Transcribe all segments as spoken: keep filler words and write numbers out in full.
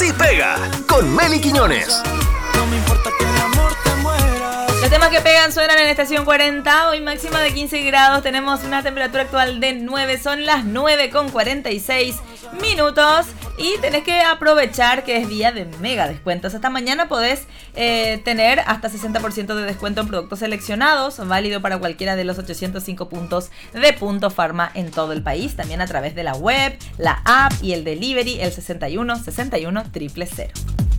Así Pega, con Meli Quiñones. No me importa que el amor te muera. Los temas que pegan suenan en Estación cuarenta, hoy máxima de quince grados, tenemos una temperatura actual de nueve, son las nueve con cuarenta y seis minutos y tenés que aprovechar que es día de mega descuentos. Hasta mañana podés eh, tener hasta sesenta por ciento de descuento en productos seleccionados, válido para cualquiera de los ochocientos cinco puntos de Punto Pharma en todo el país, también a través de la web, la app y el delivery, el sesenta y uno sesenta y uno cero cero cero.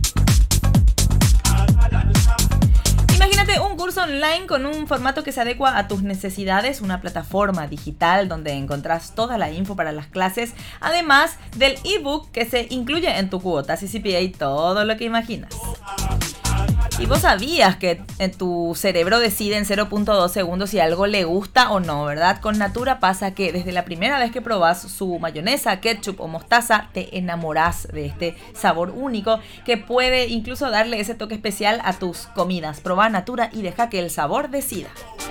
Imagínate un curso online con un formato que se adecua a tus necesidades, una plataforma digital donde encontrás toda la info para las clases, además del ebook que se incluye en tu cuota C C P A, todo lo que imaginas. Y vos sabías que tu cerebro decide en cero punto dos segundos si algo le gusta o no, ¿verdad? Con Natura pasa que desde la primera vez que probás su mayonesa, ketchup o mostaza, te enamorás de este sabor único que puede incluso darle ese toque especial a tus comidas. Probá Natura y deja que el sabor decida.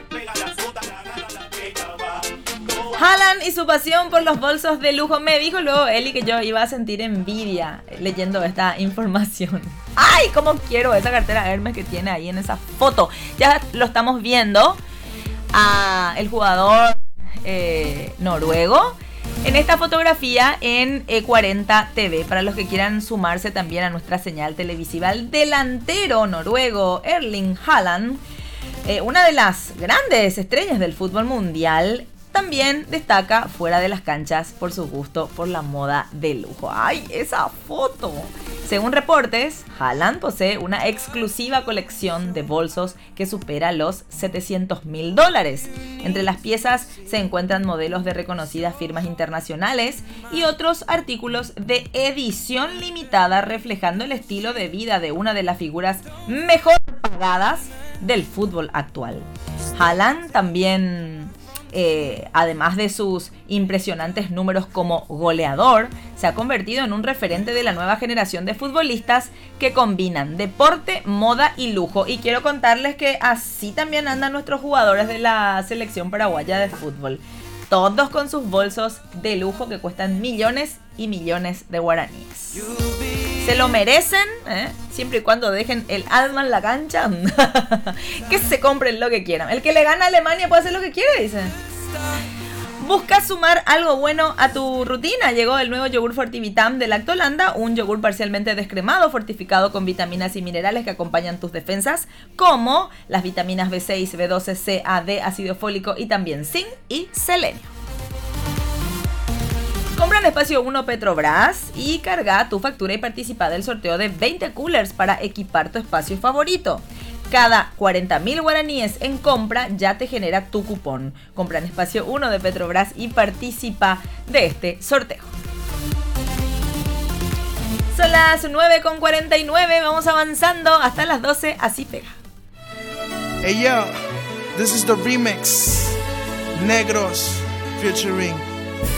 Haaland y su pasión por los bolsos de lujo. Me dijo luego Eli que yo iba a sentir envidia leyendo esta información. ¡Ay! Cómo quiero esa cartera Hermes que tiene ahí en esa foto. Ya lo estamos viendo a el jugador eh, noruego en esta fotografía en E cuarenta T V. Para los que quieran sumarse también a nuestra señal televisiva, el delantero noruego Erling Haaland, eh, una de las grandes estrellas del fútbol mundial, también destaca fuera de las canchas por su gusto por la moda de lujo. ¡Ay, esa foto! Según reportes, Haaland posee una exclusiva colección de bolsos que supera los setecientos mil dólares. Entre las piezas se encuentran modelos de reconocidas firmas internacionales y otros artículos de edición limitada reflejando el estilo de vida de una de las figuras mejor pagadas del fútbol actual. Haaland también... Eh, además de sus impresionantes números como goleador, se ha convertido en un referente de la nueva generación de futbolistas que combinan deporte, moda y lujo. Y quiero contarles que así también andan nuestros jugadores de la selección paraguaya de fútbol. Todos con sus bolsos de lujo que cuestan millones y millones de guaraníes. Se lo merecen, ¿eh? Siempre y cuando dejen el alma en la cancha. Que se compren lo que quieran. El que le gana a Alemania puede hacer lo que quiere, dice. ¿Buscas sumar algo bueno a tu rutina? Llegó el nuevo yogur Fortivitam de Lactolanda, un yogur parcialmente descremado, fortificado con vitaminas y minerales que acompañan tus defensas, como las vitaminas B seis, B doce, C, A, D, ácido fólico y también zinc y selenio. Compra en Espacio uno Petrobras y carga tu factura y participa del sorteo de veinte coolers para equipar tu espacio favorito. Cada cuarenta mil guaraníes en compra ya te genera tu cupón. Compra en Espacio uno de Petrobras y participa de este sorteo. Son las nueve con cuarenta y nueve, vamos avanzando hasta las doce, así pega. Hey yo, this is the remix. Negros featuring